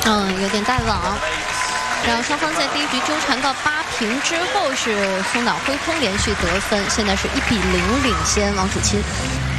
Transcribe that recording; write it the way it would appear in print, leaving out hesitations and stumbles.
有点带网。然后双方在第一局纠缠到8平之后，是松岛辉空连续得分，现在是1比0领先王楚钦。